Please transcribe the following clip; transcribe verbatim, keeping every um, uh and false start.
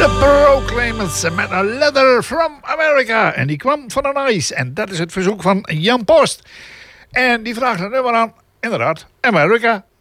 De Proclaimers met A Letter from America. En die kwam van een ice. En dat is het verzoek van Jan Post. En die vraagt een nummer aan, inderdaad, America.